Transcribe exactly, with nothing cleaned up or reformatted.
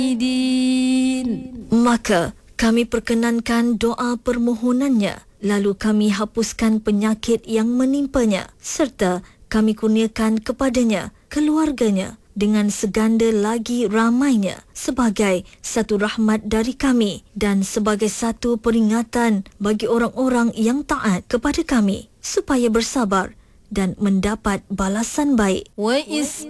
Maka kami perkenankan doa permohonannya, lalu kami hapuskan penyakit yang menimpanya, serta kami kurniakan kepadanya keluarganya dengan seganda lagi ramainya sebagai satu rahmat dari kami dan sebagai satu peringatan bagi orang-orang yang taat kepada kami supaya bersabar dan mendapat balasan baik. Wa is